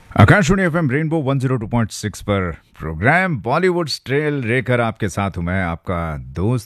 Akashvani FM rainbow 102.6 पर programme Bollywood स्ट्रेल लेकर आपके साथ हूं मैं आपका दोस्त